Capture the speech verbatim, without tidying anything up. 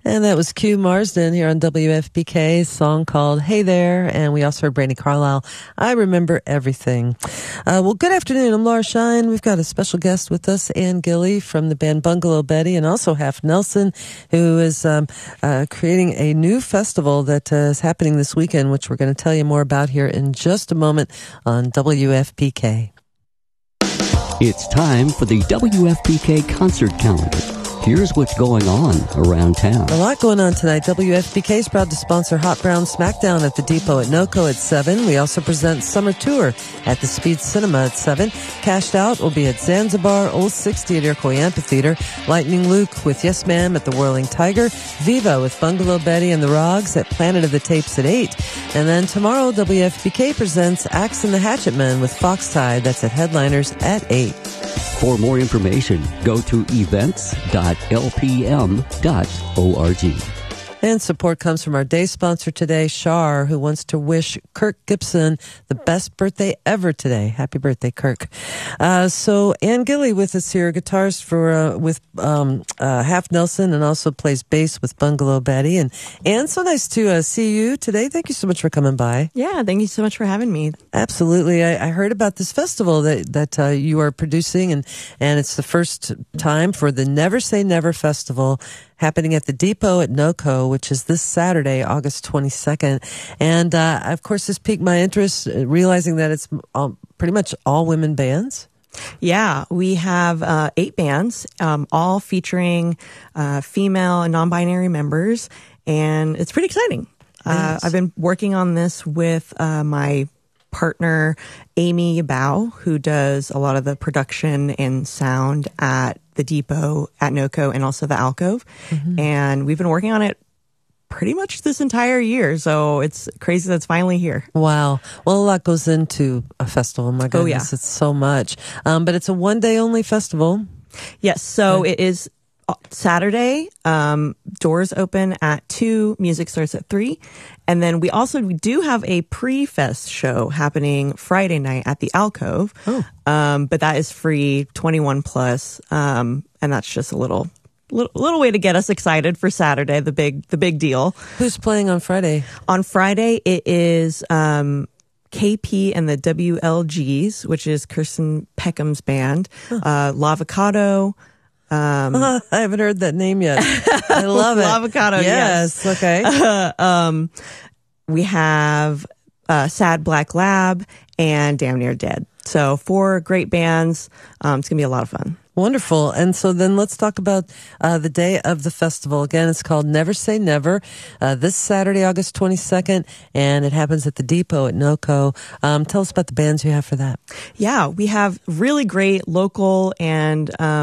And that was Q Marsden here on W F P K, a song called Hey There. And we also heard Brandi Carlile, I Remember Everything. Uh, well, good afternoon. I'm Laura Shine. We've got a special guest with us, Ann Gilley from the band Bungalow Betty, and also Half Nelson, who is um, uh, creating a new festival that uh, is happening this weekend, which we're going to tell you more about here in just a moment on W F P K. It's time for the W F P K concert calendar. Here's what's going on around town. A lot going on tonight. W F P K is proud to sponsor Hot Brown Smackdown at the Depot at NOCO at seven. We also present Summer Tour at the Speed Cinema at seven. Cashed Out will be at Zanzibar, Old sixty at Iroquois Amphitheater. Lightning Luke with Yes Ma'am at the Whirling Tiger. Viva with Bungalow Betty and the Rogs at Planet of the Tapes at eight. And then tomorrow, W F P K presents Axe and the Hatchet Men with Foxtide. That's at Headliners at eight. For more information, go to events dot l p m dot org. And support comes from our day sponsor today, Shar, who wants to wish Kirk Gibson the best birthday ever today. Happy birthday, Kirk. Uh, so Ann Gilley with us here, guitars for uh, with um, uh, Half Nelson, and also plays bass with Bungalow Betty. And Ann, so nice to uh, see you today. Thank you so much for coming by. Yeah, thank you so much for having me. Absolutely. I, I heard about this festival that that uh, you are producing, and and it's the first time for the Never Say Never Festival, happening at the Depot at NOCO, which is this Saturday, August twenty-second. And, uh, of course, this piqued my interest, realizing that it's all, pretty much all women bands. Yeah, we have uh, eight bands, um, all featuring uh, female and non-binary members, and it's pretty exciting. Uh, I've been working on this with uh, my partner, Amy Bao, who does a lot of the production and sound at the Depot, at NOCO, and also the Alcove. Mm-hmm. And we've been working on it pretty much this entire year, so it's crazy that it's finally here. Wow. Well, a lot goes into a festival. My goodness, oh, yeah. It's so much. Um, but it's a one-day only festival. Yes, so okay. It is Saturday. Um, doors open at two. Music starts at three. And then we also we do have a pre-fest show happening Friday night at the Alcove. Oh. Um, but that is free, twenty-one plus. Um, and that's just a little, little little way to get us excited for Saturday, the big the big deal. Who's playing on Friday? On Friday, it is um, K P and the W L Gs, which is Kirsten Peckham's band. Huh. Uh, Lavocado. Um, I haven't heard that name yet. I love it. Lavocado, yes. yes. Okay. Uh, um, we have uh, Sad Black Lab and Damn Near Dead. So four great bands. Um, it's going to be a lot of fun. Wonderful. And so then let's talk about uh, the day of the festival. Again, it's called Never Say Never, uh, this Saturday, August twenty-second, and it happens at the Depot at NOCO. Um, tell us about the bands you have for that. Yeah, we have really great local and um